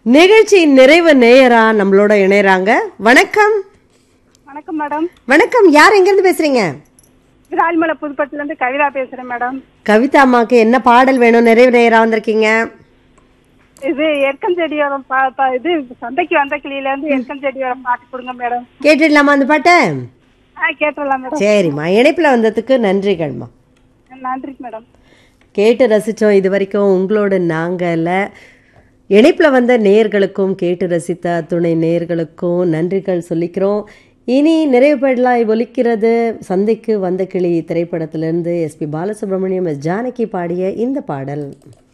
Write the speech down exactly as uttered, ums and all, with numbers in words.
நிகழ்ச்சி நிறைவு நேயரா நம்மளோட இணையறாங்க. வணக்கம். வணக்கம் மேடம். வணக்கம். யார் எங்க இருந்து பேசுறீங்க? ரால்மலை புதுப்பட்டில இருந்து கவிதா பேசுறேன் மேடம். கவிதா அம்மாக்கு என்ன பாடல் வேணும்? நிறைவு நேயரா வந்திருக்கீங்க. இது எற்கஞ்செடியோட பாட்டா? இது சந்தைக்கு வந்த கிளியில இருந்து எற்கஞ்செடியோட பாட்டு கொடுங்க மேடம். கேட்டுடலாமா அந்த பாட்டை? ஆ கேட்டுடலாம் மேடம். சரிம்மா, இணைப்புல வந்ததுக்கு நன்றிகள்மா. நன்றி மேடம். கேட்டு ரசிச்சோம் இது வரைக்கும் உங்களோட நாங்கல. இணைப்பில் வந்த நேயர்களுக்கும் கேட்டு ரசித்த துணை நேயர்களுக்கும் நன்றிகள் சொல்லிக்கிறோம். இனி நிறைவு பெறலாய் ஒலிக்கிறது சந்தைக்கு வந்த கிளி திரைப்படத்திலிருந்து எஸ்பி பாலசுப்ரமணியம், எஸ் ஜானகி பாடிய இந்த பாடல்.